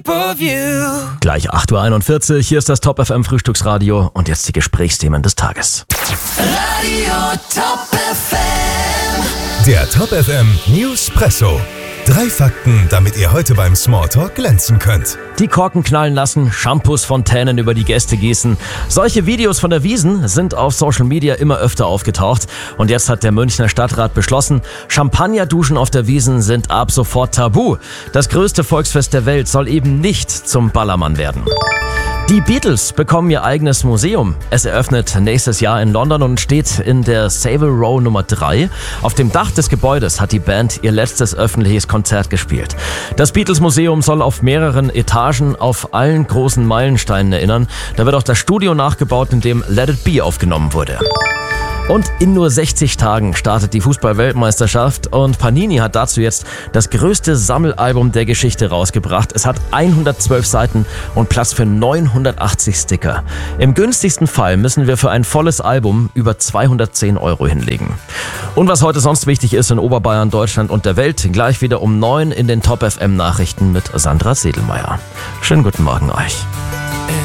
Gleich 8:41 Uhr, hier ist das Top FM Frühstücksradio und jetzt die Gesprächsthemen des Tages. Radio Top FM. Der Top FM Newspresso. 3 Fakten, damit ihr heute beim Smalltalk glänzen könnt. Die Korken knallen lassen, Shampoos, Fontänen über die Gäste gießen. Solche Videos von der Wiesn sind auf Social Media immer öfter aufgetaucht. Und jetzt hat der Münchner Stadtrat beschlossen, Champagnerduschen auf der Wiesn sind ab sofort tabu. Das größte Volksfest der Welt soll eben nicht zum Ballermann werden. Die Beatles bekommen ihr eigenes Museum. Es eröffnet nächstes Jahr in London und steht in der Savile Row Nummer 3. Auf dem Dach des Gebäudes hat die Band ihr letztes öffentliches Konzert gespielt. Das Beatles-Museum soll auf mehreren Etagen auf allen großen Meilensteinen erinnern. Da wird auch das Studio nachgebaut, in dem Let It Be aufgenommen wurde. Und in nur 60 Tagen startet die Fußball-Weltmeisterschaft und Panini hat dazu jetzt das größte Sammelalbum der Geschichte rausgebracht. Es hat 112 Seiten und Platz für 980 Sticker. Im günstigsten Fall müssen wir für ein volles Album über 210 € hinlegen. Und was heute sonst wichtig ist in Oberbayern, Deutschland und der Welt, gleich wieder um 9 in den Top FM Nachrichten mit Sandra Sedelmeier. Schönen guten Morgen euch.